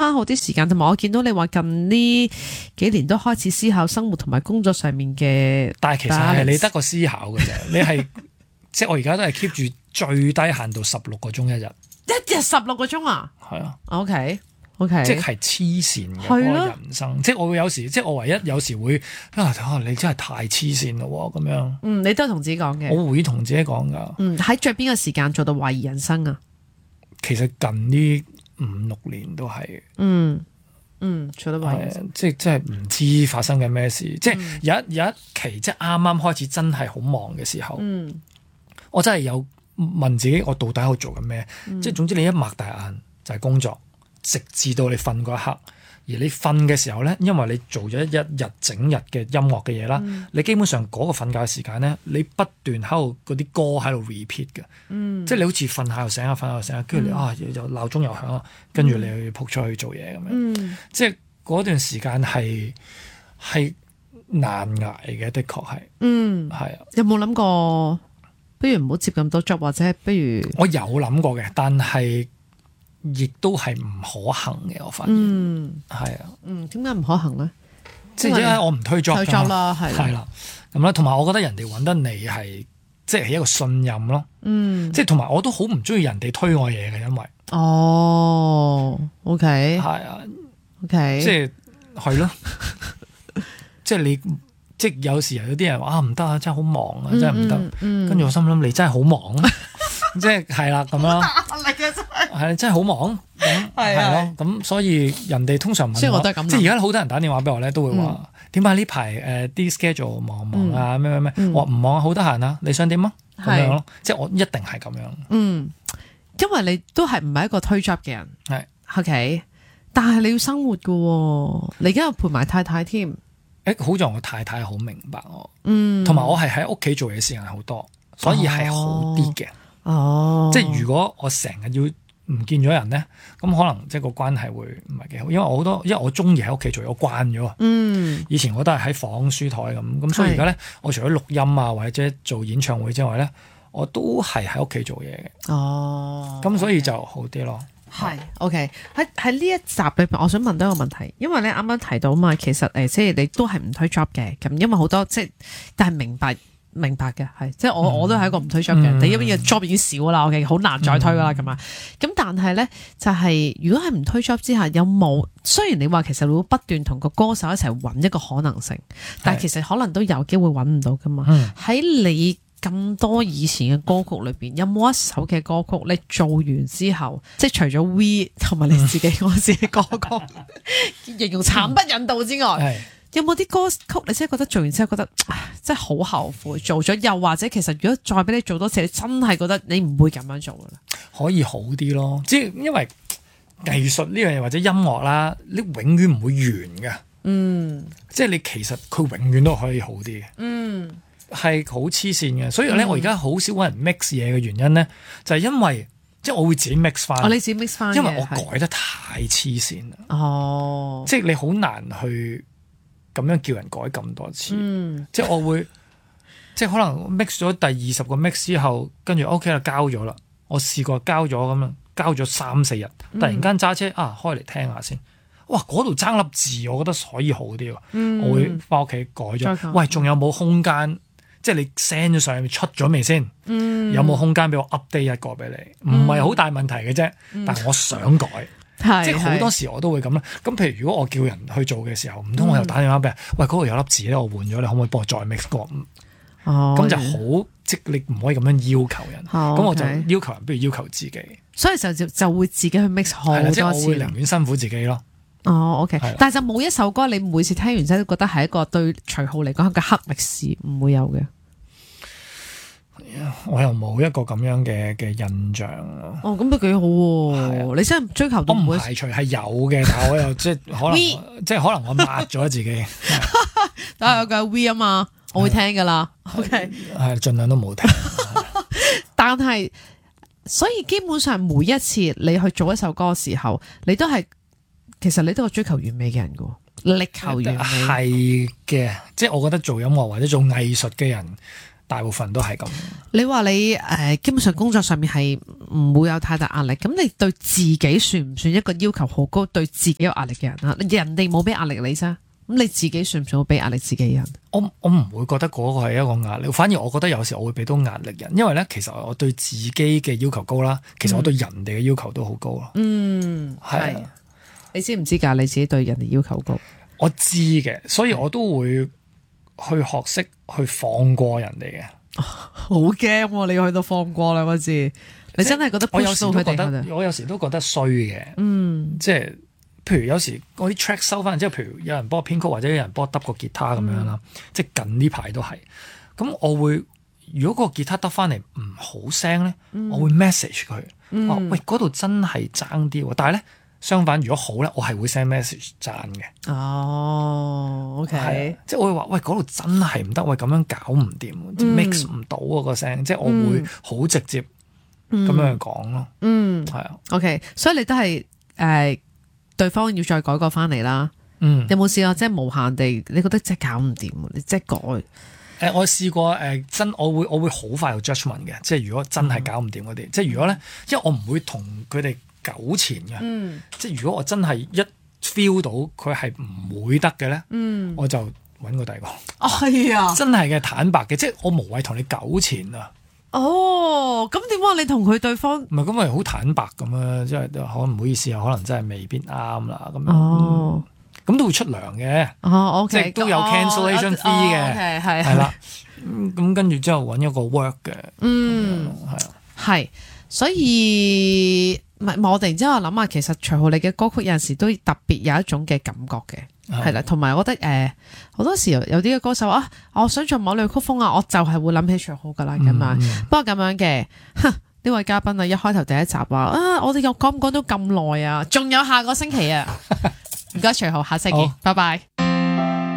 慳好啲時間，同埋我見到你話近呢幾年都開始思考生活同埋工作上面嘅， 但係其實係你得個思考嘅啫，你係即係我而家都係 keep 住最低限度16個鐘一日 16個鐘啊？ 係啊 ，OK， 即係黐線嘅嗰個人生，即係我會有時，即係我唯一有時會你真係太黐線咯咁樣。 你都係同自己講嘅。 我會同自己講噶。 喺最邊個時間做到懷疑人生啊？ 其實近呢5-6年都係。 做得懷疑人生。 即係唔知發生緊咩事。即係有一期即係啱啱開始真係好忙嘅時候，我真係有問自己我到底喺度做緊咩？即係總之你一擘大眼就係工作。直至到你瞓嗰一刻，而你瞓嘅時候咧，因為你做咗一日整日嘅音樂嘅嘢啦，你基本上嗰個瞓覺嘅時間咧，你不斷喺度嗰啲歌喺度 repeat 嘅，即係你好似瞓下又醒下，瞓下又醒下，跟住你又鬧鐘又響啦，跟住你又要撲出去做嘢咁樣，即係嗰段時間係難捱嘅，的確係，係啊。 有冇諗過，不如唔好接咁多 job，或者不如我有諗過嘅，但係。亦都係唔可行嘅，我發現係啊。 點解唔可行咧？ 即係因為我唔推 job 啦，係啦，咁啦。同埋我覺得人哋揾得你係即係一個信任咯。即係同埋我都好唔中意人哋推我嘢嘅，因為 OK 係啊 OK， 即係係咯，即係你即係有時有啲人話唔得啊，真係好忙啊，真係唔得。跟住我心諗你真係好忙，即係啦咁啦。係真係好忙，咁係咯，咁所以人哋通常問我，即係而家好多人打電話俾我咧，都會話點解呢排啲 schedule 忙唔忙啊？咩，我話唔忙啊，好得閒啊，你想點啊？咁樣咯，即係我一定係咁樣。 因為你都係唔係一個推 job 嘅人， 係 OK，但係你要生活噶，你而家又陪埋太太添。 好在我太太好明白我，同埋我係喺屋企做嘢時間好多，所以係好啲嘅。即係如果我成日要唔見咗人咧，咁可能即係個關係會唔係幾好，因為我中意喺屋企做嘢，我慣咗。以前我都係喺房書台咁，所以而家咧，我除咗錄音啊或者做演唱會之外咧，我都係喺屋企做嘢嘅。咁所以就好啲咯。 係 OK，喺呢一集裏邊，我想問多一個問題，因為咧啱啱提到嘛，其實即係你都係唔推 job 嘅，咁因為好多即係，但係明白嘅係，即係我都係一個唔推 job 嘅，你因為 job 已經少啦，OK，好難再推噶啦咁啊。咁但係咧就係如果係唔推 job 之下，有冇雖然你話其實你會不斷同個歌手一齊揾一個可能性，但係其實可能都有機會揾唔到噶嘛。喺你咁多以前嘅歌曲裏邊，有冇一首嘅歌曲你做完之後，即係除咗 We 同埋你自己嗰時嘅歌曲，形容慘不忍睹之外，有冇啲歌曲你真係覺得做完之後覺得真係好後悔做咗？又或者其實如果再俾你做多次，你真係覺得你唔會咁樣做噶啦？可以好啲咯，即係因為藝術呢樣嘢或者音樂啦，你永遠唔會完噶。即係你其實佢永遠都可以好啲嘅。係好黐線嘅，所以咧我而家好少揾人 mix 嘢嘅原因咧，就係因為即係我會自己 mix 翻。你自己 mix 翻，因為我改得太黐線啦。即係你好難去咁樣叫人改咁多次。即係我會即係可能 mix 咗第20個 mix 之後，跟住 OK 啦，交咗啦。我試過交咗咁樣，交咗3-4日，突然間揸車開嚟聽下先。哇！嗰度爭粒字，我覺得可以好啲喎。我會翻屋企改咗。喂，仲有冇空間？即係你 send 咗上去出咗未先？有冇空間俾我 update 一個俾你？唔係好大問題嘅啫，但係我想改，即係好多時我都會咁啦。咁譬如如果我叫人去做嘅時候，唔通我又打電話俾人，喂，嗰度有粒字咧，我換咗，你可唔可以幫我再 mix 過？咁就好，即係你唔可以咁樣要求人。咁我就要求人，不如要求自己。所以就會自己去 mix 好多次。即係我會寧願辛苦自己咯。OK，但係就冇一首歌你每次聽完之後都覺得係一個對徐浩嚟講嘅黑歷史，唔會有嘅。我又冇一個咁樣嘅印象咯。咁都幾好喎。你真係追求到，我唔排除係有嘅，但係我又即係可能我抹咗自己。但係有個 V 啊嘛，我會聽噶啦。OK，係盡量都冇聽。但係所以基本上每一次你去做一首歌嘅時候，你都係。其實你都係追求完美嘅人噶，力求完美係嘅，即係我覺得做音樂或者做藝術嘅人， 大部分都係咁。 你話你基本上工作上面係唔會有太大壓力，咁你對自己算唔算一個要求好高、對自己有壓力嘅人啊？人哋冇俾壓力你啫，咁你自己算唔算會俾壓力自己人？ 我唔會覺得嗰個係一個壓力，反而我覺得有時我會俾到壓力人，因為咧其實我對自己嘅要求高啦，其實我對人哋嘅要求都好高咯。係。 你知唔知㗎？你自己對人哋要求高？ 我知嘅，所以我都會去學識去放過人哋嘅。 好驚喎！你去到放過兩個字，你真係覺得我有時都覺佢哋得，我有時都覺得衰嘅。即係譬如有時我啲 track 收翻，即係譬如有人幫我編曲，或者有人幫我揼個吉他咁樣啦。即係近呢排都係。咁我會，如果個吉他得翻嚟唔好聲咧，我會 message 佢，話喂嗰度真係爭啲喎。但係咧。相反，如果好咧，我係會 send message 讚嘅。 哦，OK， 即係我會話，喂，嗰度真係唔得，喂，咁樣搞唔掂，mix 唔到啊個聲，即係我會好直接咁樣講咯。係啊。 OK，所以你都係對方要再改過翻嚟啦。有冇試過即係無限地，你覺得即係搞唔掂，你即係改？ 我試過我會好快有 judgment 嘅，即係如果真係搞唔掂嗰啲，即係如果咧，因為我唔會同佢哋糾纏嘅，即係如果我真係一 feel 到佢係唔會得嘅咧，我就揾個第二個。 係啊， 真係嘅坦白嘅，即係我無謂同你糾纏啊。 哦，咁點解你同佢對方唔係咁咪好坦白咁啊？即係可能唔好意思啊，可能真係未必啱啦咁樣。 哦， 咁都會出糧嘅。 哦，OK， 即係都有 cancellation fee 嘅，係啦。咁跟住之後揾一個 work 嘅，係啊，係， 所以。唔係，我突然之間諗下，其實徐浩你嘅歌曲有陣時都特別有一種嘅感覺嘅，係啦，同埋我覺得好多時有啲嘅歌手啊，我想做某類曲風啊，我就係會諗起徐浩噶啦咁樣。不過咁樣嘅，呢位嘉賓啊，一開頭第一集話啊，我哋又講唔講到咁耐啊？仲有下個星期啊，唔該徐浩，下星期見，拜拜。